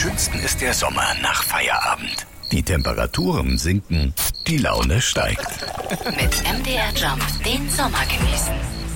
schönsten ist der Sommer nach Feierabend. Die Temperaturen sinken, die Laune steigt. Mit MDR Jump den Sommer genießen.